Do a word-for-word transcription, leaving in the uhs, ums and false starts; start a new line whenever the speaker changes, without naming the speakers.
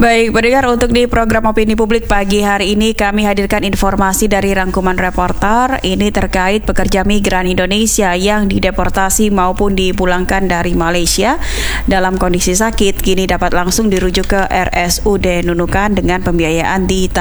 Baik, pendengar, untuk di program Opini Publik pagi hari ini kami hadirkan informasi dari rangkuman reporter. Ini terkait pekerja migran Indonesia yang dideportasi maupun dipulangkan dari Malaysia dalam kondisi sakit kini dapat langsung dirujuk ke R S U D Nunukan dengan pembiayaan di